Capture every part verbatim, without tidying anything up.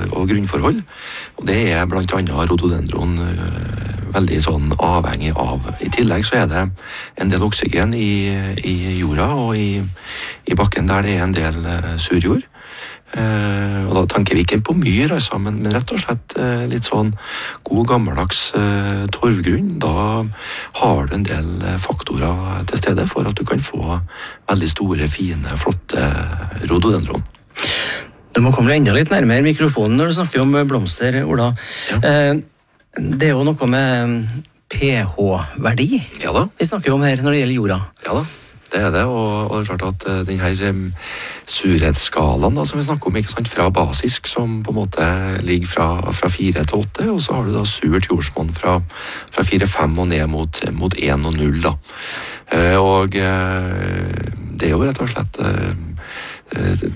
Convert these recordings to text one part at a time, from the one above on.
og grunnforhold. Og det er blant annet rhododendron veldig sånn avhengig av. I tillegg så er det en del oksygen i, i jorda og i, i bakken der det er en del surjord. Uh, og da tenker vi ikke på myr, altså, men, men rett og slett uh, litt sånn god gammeldags uh, torvgrunn. Da har du en del uh, faktorer til stede for at du kan få veldig store, fine, flotte rhododendron. Du må komme enda litt nærmere mikrofonen når du snakker om blomster, Ola. Ja. Uh, det er jo noe med pH-verdi ja da. Vi snakker om her når det gjelder jorda. Ja da. Det er det, og, og det er klart at uh, den her um, surhetsskalaen da, som vi snakker om, ikke sant, fra basisk, som på en måte ligger fra, fra fire til åtte, og så har du da surt jordsmonn fra, fra fire fem og ned mot, mot en og null da. Uh, og uh, det er jo rett og slett uh, uh,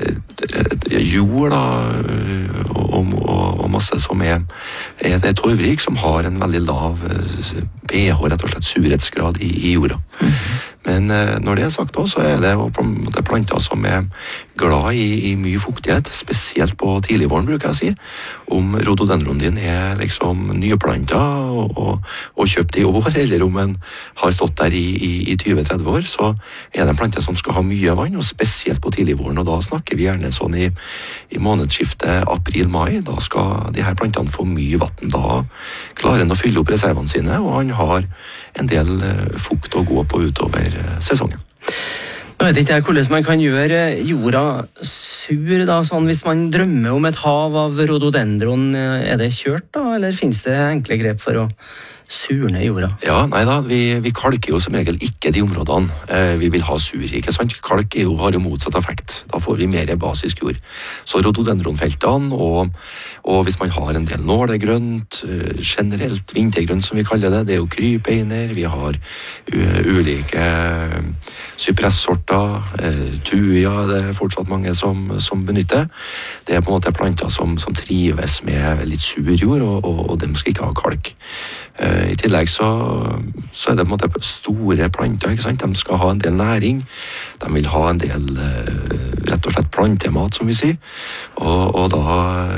jord da, og, og, og masse som er, er det torvrik, som har en veldig lav pH, rett og slett surhetsgrad i, i jorda. Mm-hmm. Men når det er sagt også, så er det jo planter som er glad i, i mye fuktighet, spesielt på tidligvåren, bruker jeg å si. Om rhododendron din er liksom nyplanta og, og, og kjøpt i år, eller om den har stått der i, i, i tjue til tretti år, så er det en plante som skal ha mye vann, og spesielt på tidligvåren, og da snakker vi gjerne sånn i, i månedsskiftet april-mai. Da skal de her plantene få mye vatten. Da klarer den å fylle opp reservene sine, og han har en del fukt å gå på utover sesongen. Nå vet ikke jeg hvordan man kan gjøre jorda sur da, sånn hvis man drømmer om et hav av rhododendron. Er det kjørt da, eller finnes det enkle grep for å surne jorda? Ja, nei da, vi, vi kalker jo som regel ikke de områdene eh, vi vil ha sur, ikke sant? Kalk er jo, har jo motsatt effekt. Da får vi mer basisk jord. Så rhododendronfeltene, og, og hvis man har en del nålegrønt, uh, generelt vintergrønt som vi kaller det, det er jo krypeiner, vi har uh, ulike uh, sypresssorter, uh, tuja, det er fortsatt mange som, som benytter. Det er på en måte planter som, som trives med litt sur jord, og, og, og de skal ikke ha kalk. I tillegg så, så er det på en måte store planter, ikke sant? De skal ha en del næring, de vil ha en del rett og slett plantemat, som vi sier, og, og da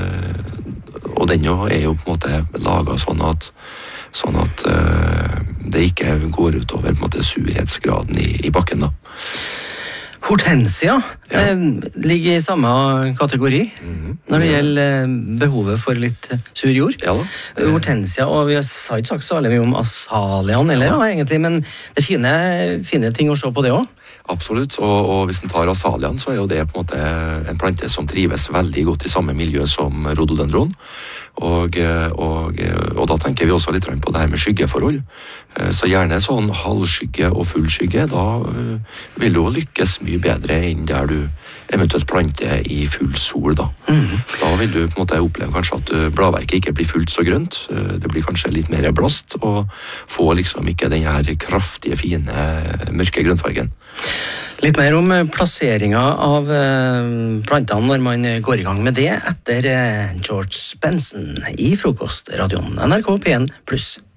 og den jo er jo på en måte laget sånn at, sånn at uh, det ikke går ut over på en måte surhetsgraden i, i bakken da. Hortensia ja. eh, ligger i samme kategori mm-hmm. når det gjelder behovet for litt sur jord. Ja, Hortensia, og vi har ikke sagt så veldig mye om azaleaen, eller, ja. Ja, egentlig, men det er fine, fine ting å se på det også. Absolutt, og, og hvis den tar azaleaen, så er jo det på en måte en plante som trives veldig godt i samme miljø som rhododendron. Og, og, og da tenker vi også litt på det her med skyggeforhold. Så gjerne sånn halvskygge og full skygge, da vil du lykkes mye bedre enn der du eventuelt planter i full sol da. Mm-hmm. Da vil du på en måte oppleve kanskje at bladverket ikke blir fullt så grønt. Det blir kanskje litt mer blåst, og får liksom ikke den her kraftige, fine, mørke grønnfargen. Litt mer om plasseringen av plantene når man går i gang med det etter George Benson i Frokostradioen N R K P en pluss.